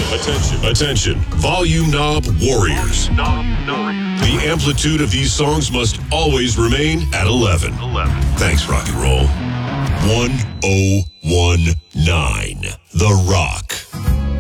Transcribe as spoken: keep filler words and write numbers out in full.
Attention, attention, volume knob warriors. The amplitude of these songs must always remain at eleven. Thanks, rock and roll. one oh one nine The Rock.